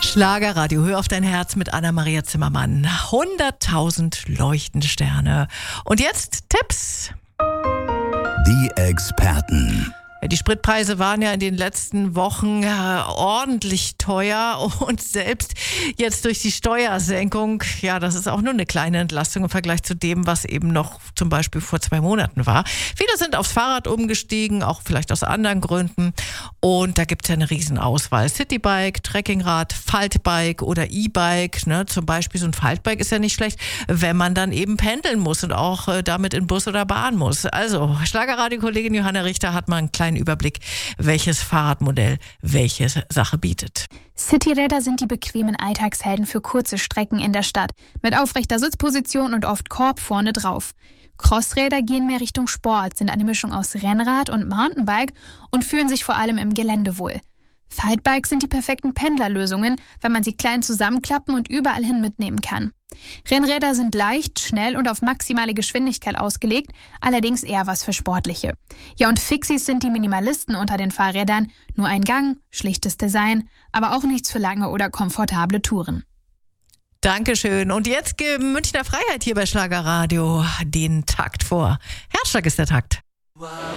Schlagerradio, hör auf dein Herz mit Anna-Maria Zimmermann. 100.000 leuchtende Sterne. Und jetzt Tipps. Die Experten. Die Spritpreise waren ja in den letzten Wochen ordentlich teuer und selbst jetzt durch die Steuersenkung, ja, das ist auch nur eine kleine Entlastung im Vergleich zu dem, was eben noch zum Beispiel vor 2 Monaten war. Viele sind aufs Fahrrad umgestiegen, auch vielleicht aus anderen Gründen, und da gibt es ja eine Riesenauswahl. Citybike, Trekkingrad, Faltbike oder E-Bike, ne? Zum Beispiel so ein Faltbike ist ja nicht schlecht, wenn man dann eben pendeln muss und auch damit in Bus oder Bahn muss. Also Schlagerradio-Kollegin Johanna Richter hat mal einen kleinen Überblick, welches Fahrradmodell welche Sache bietet. Cityräder sind die bequemen Alltagshelden für kurze Strecken in der Stadt, mit aufrechter Sitzposition und oft Korb vorne drauf. Crossräder gehen mehr Richtung Sport, sind eine Mischung aus Rennrad und Mountainbike und fühlen sich vor allem im Gelände wohl. Faltbikes sind die perfekten Pendlerlösungen, weil man sie klein zusammenklappen und überall hin mitnehmen kann. Rennräder sind leicht, schnell und auf maximale Geschwindigkeit ausgelegt, allerdings eher was für Sportliche. Ja, und Fixies sind die Minimalisten unter den Fahrrädern, nur ein Gang, schlichtes Design, aber auch nichts für lange oder komfortable Touren. Dankeschön. Und jetzt Münchner Freiheit hier bei Schlagerradio den Takt vor. Herzschlag ist der Takt.